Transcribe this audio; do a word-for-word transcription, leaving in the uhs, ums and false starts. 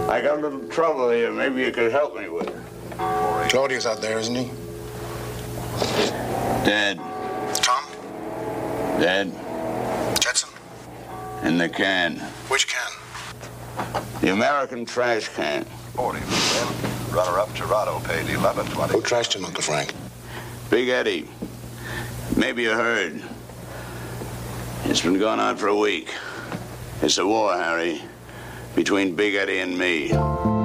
I got a little trouble here. Maybe you could help me with it. Claudia's out there, isn't he? Dead. Tom? Dead. Jetson? In the can. Which can? The American trash can. forty percent. Runner-up Gerardo paid eleven twenty. Who trashed him, Uncle Frank? Big Eddie. Maybe you heard. It's been going on for a week. It's a war, Harry, between Big Eddie and me.